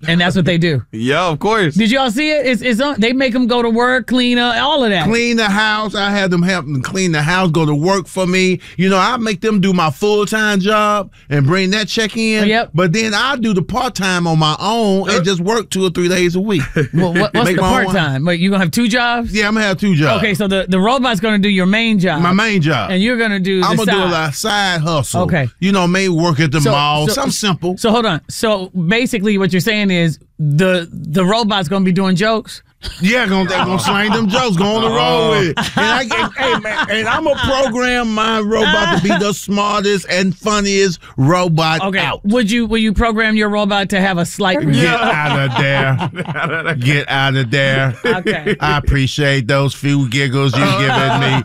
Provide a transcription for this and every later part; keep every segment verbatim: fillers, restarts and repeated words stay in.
And that's what they do. Yeah, of course. Did y'all see it? It's, it's on, they make them go to work, clean up, all of that. Clean the house. I had them help them clean the house, go to work for me. You know, I make them do my full-time job and bring that check in. Yep. But then I do the part-time on my own and just work two or three days a week. Well, what, what's Make the my own part-time? Wait, you going to have two jobs? Yeah, I'm going to have two jobs. Okay, so the, the robot's going to do your main job. My main job. And you're going to do the I'm going to do a side. like side hustle. Okay. You know, maybe work at the So- mall. so- Something simple. So hold on. So basically what you're saying is the the robot's going to be doing jokes? Yeah, gonna, they're going to slang them jokes. Go on the road with it. And, I, and, hey, man, and I'm going to program my robot to be the smartest and funniest robot Okay. out. Would you will you program your robot to have a slight Get out of there. Get out of there. Okay. I appreciate those few giggles you giving me.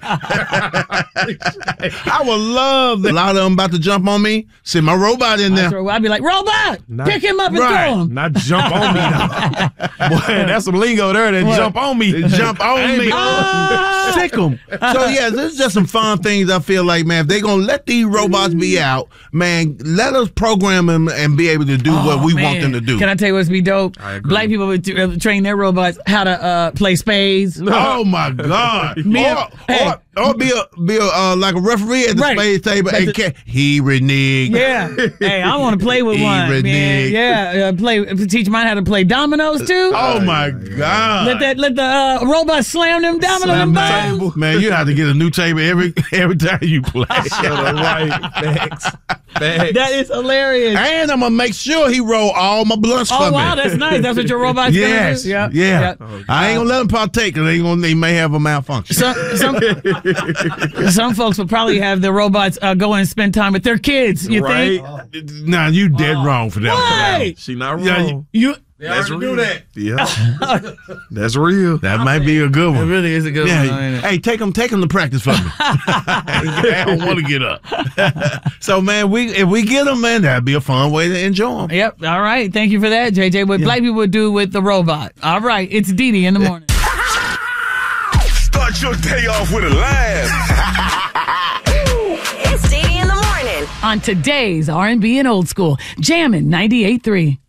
I would love that. A lot of them about to jump on me. See my robot in there. So I'd be like, robot, Not- pick him up and right. throw him. Not jump on me, though. Boy, that's some lingo there. That jump on me. Jump on me. Ah. Sick 'em. So, yeah, this is just some fun things I feel like, man. If they're going to let these robots be out, man, let us program them and be able to do what we Oh, want man. them to do. Can I tell you what's be dope? I agree. Black people would t- uh, train their robots how to uh, play spades. Oh, my God. Me or, and- hey. or, or be a, be a uh, like a referee at the Right. spades table. That's And it. can, he reneged. Yeah. Hey, I want to play with He one, man. reneged. Yeah, uh, play. Teach mine how to play dominoes too. Oh, my God. Let that let the uh, robot slam them dominoes Slam and the bones. table. Man, you have to get a new table every every time you play. right. Facts. Facts. That is hilarious. And I'm gonna make sure he roll all my blunts for Oh me. wow, that's nice. That's what your robot's Yes, gonna do. yeah. Yep. Oh, I ain't gonna let him partake because they gonna they may have a malfunction. Some some, some folks will probably have their robots uh, go and spend time with their kids. You Right. think? Nah, you dead wrong for that. one. Why? She not wrong. Yeah, you- You That's real. that. Yeah. That's real. That might be a good one. It really is a good Yeah, one. ain't it? hey, take him, take him to practice for me. I don't want to get up. So, man, we if we get them, man, that'd be a fun way to enjoy them. Yep. All right. Thank you for that, J J. What black people would do with the robot. All right. It's Dee Dee in the morning. Start your day off with a laugh. It's Dee Dee in the morning. On today's R and B and Old School, Jammin' ninety-eight point three.